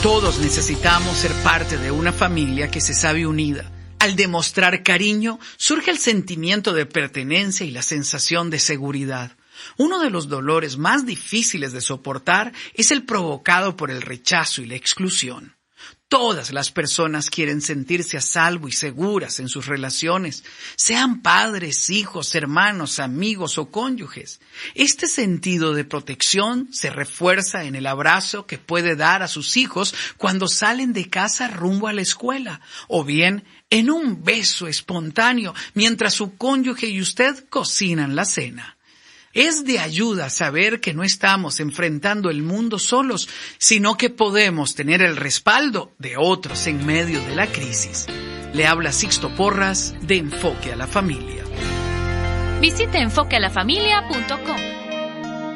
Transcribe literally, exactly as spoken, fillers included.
Todos necesitamos ser parte de una familia que se sabe unida. Al demostrar cariño, surge el sentimiento de pertenencia y la sensación de seguridad. Uno de los dolores más difíciles de soportar es el provocado por el rechazo y la exclusión. Todas las personas quieren sentirse a salvo y seguras en sus relaciones, sean padres, hijos, hermanos, amigos o cónyuges. Este sentido de protección se refuerza en el abrazo que puede dar a sus hijos cuando salen de casa rumbo a la escuela, o bien en un beso espontáneo mientras su cónyuge y usted cocinan la cena. Es de ayuda saber que no estamos enfrentando el mundo solos, sino que podemos tener el respaldo de otros en medio de la crisis. Le habla Sixto Porras de Enfoque a la Familia. Visite enfoque a la familia punto com.